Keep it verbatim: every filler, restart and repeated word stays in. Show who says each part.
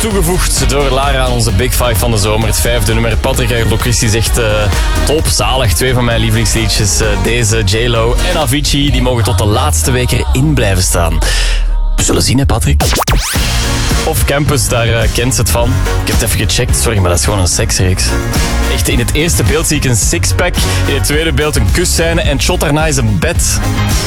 Speaker 1: toegevoegd door Lara aan onze Big Five van de zomer. Het vijfde nummer. Patrick Aglocristi zegt uh, top, zalig. Twee van mijn lievelingsliedjes. Uh, deze, J-Lo en Avicii, die mogen tot de laatste week erin blijven staan. We zullen zien, hè, Patrick? Of Campus, daar uh, kent ze het van. Ik heb het even gecheckt, sorry, maar dat is gewoon een seksreeks. Echt, in het eerste beeld zie ik een sixpack. In het tweede beeld een kusscène en shot daarna is een bed.